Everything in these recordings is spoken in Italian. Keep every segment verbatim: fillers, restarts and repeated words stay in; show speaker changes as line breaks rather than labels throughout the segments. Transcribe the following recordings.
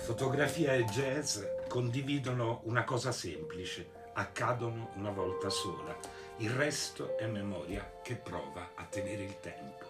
Fotografia e jazz condividono una cosa semplice: accadono una volta sola. Il resto è memoria che prova a tenere il tempo.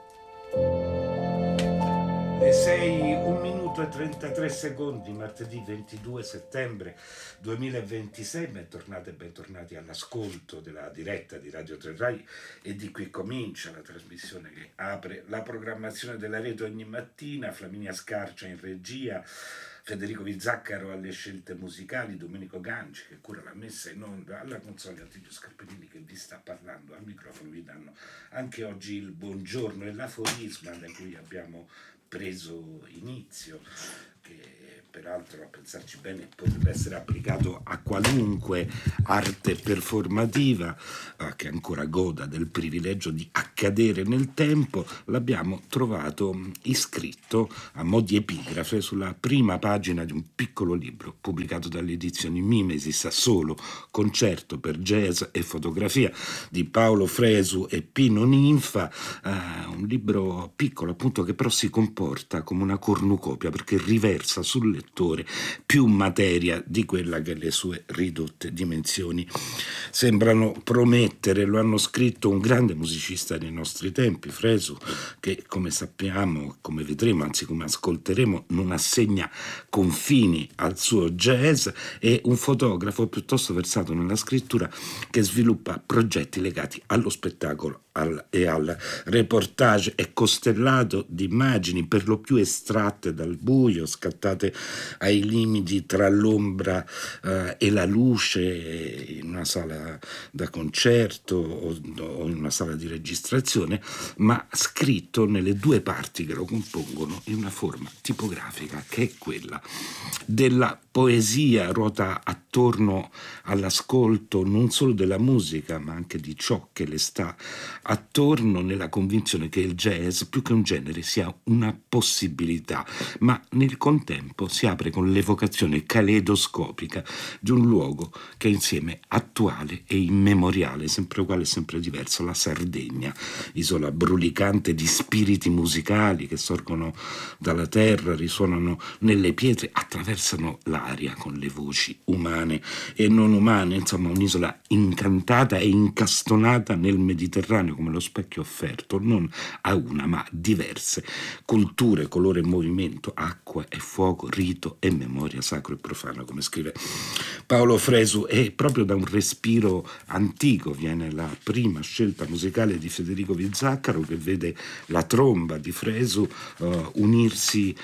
Le sei, un minuto e trentatré secondi, martedì ventidue settembre duemilaventisei. Bentornate e bentornati all'ascolto della diretta di Radio tre Rai, e di qui comincia la trasmissione che apre la programmazione della rete ogni mattina. Flaminia Scarcia in regia, Federico Vizzaccaro alle scelte musicali, Domenico Ganci che cura la messa in onda, alla console Attilio Scarpellini che vi sta parlando al microfono. Vi danno anche oggi il buongiorno e l'aforisma da cui abbiamo preso inizio, che peraltro, a pensarci bene, potrebbe essere applicato a qualunque arte performativa eh, che ancora goda del privilegio di accadere nel tempo. L'abbiamo trovato iscritto a mo' di epigrafe sulla prima pagina di un piccolo libro pubblicato dalle edizioni Mimesis, Solo, concerto per jazz e fotografia di Paolo Fresu e Pino Ninfa, eh, un libro piccolo appunto, che però si comporta come una cornucopia perché riversa sul lettore più materia di quella che le sue ridotte dimensioni sembrano promettere. Lo hanno scritto un grande musicista dei nostri tempi, Fresu, che come sappiamo, come vedremo, anzi come ascolteremo, non assegna confini al suo jazz, e un fotografo piuttosto versato nella scrittura che sviluppa progetti legati allo spettacolo al, e al reportage. È costellato di immagini per lo più estratte dal buio, scattate ai limiti tra l'ombra eh, e la luce in una sala da concerto o, o in una sala di registrazione, ma scritto nelle due parti che lo compongono in una forma tipografica che è quella della poesia. Ruota attorno all'ascolto non solo della musica ma anche di ciò che le sta attorno, nella convinzione che il jazz più che un genere sia una possibilità, ma nel contempo si apre con l'evocazione caleidoscopica di un luogo che è insieme attuale e immemoriale, sempre uguale e sempre diverso: la Sardegna, isola brulicante di spiriti musicali che sorgono dalla terra, risuonano nelle pietre, attraversano l'aria con le voci umane e non umane, insomma un'isola incantata e incastonata nel Mediterraneo come lo specchio offerto non a una ma diverse culture, colore e movimento, acqua e fuoco, rito e memoria, sacro e profano, come scrive Paolo Fresu. E proprio da un respiro antico viene la prima scelta musicale di Federico Vizzaccaro, che vede la tromba di Fresu uh, unirsi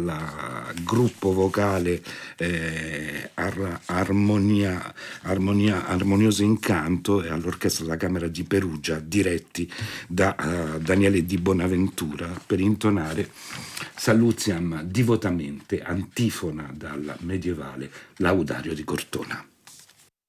al gruppo vocale eh, ar- armonia, armonia, Armonioso Incanto, e all'orchestra della Camera di Perugia, diretti da uh, Daniele Di Bonaventura, per intonare Salutiam divotamente, antifona dal medievale Laudario di Cortona.